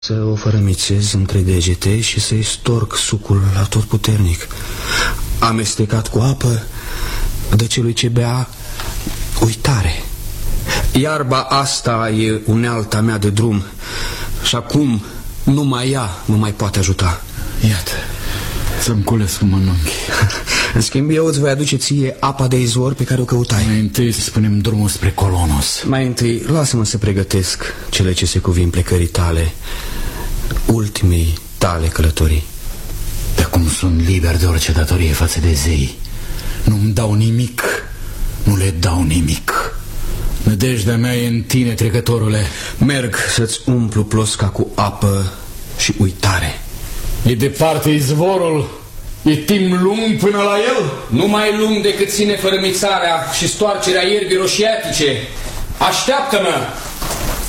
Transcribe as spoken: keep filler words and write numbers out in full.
Să o fărămițez între degete și să-i storc sucul atotputernic, amestecat cu apă, de celui ce bea uitare. Iarba asta e unealta mea de drum și acum numai ea mă mai poate ajuta. Iată, să-mi culesc cu mănunchi. În schimb, eu îți voi aduce ție apa de izvor pe care o căutai. Mai întâi să spunem drumul spre Colonos. Mai întâi, lasă-mă să pregătesc cele ce se cuvin plecării tale, ultimei tale călătorii. De acum sunt liber de orice datorie față de zei. Nu-mi dau nimic, nu le dau nimic. Nădejdea mea e în tine, trecătorule. Merg să-ți umplu plosca cu apă și uitare. E departe izvorul? E timp lung până la el? Nu mai lung decât ține fărămițarea și stoarcerea ierbii roșiatice. Așteaptă-mă!